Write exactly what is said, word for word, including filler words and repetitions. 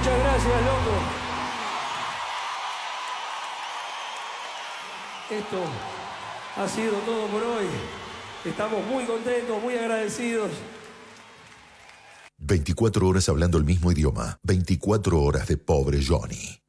Muchas gracias, loco. Esto ha sido todo por hoy. Estamos muy contentos, muy agradecidos. veinticuatro horas hablando el mismo idioma. veinticuatro horas de Pobre Johnny.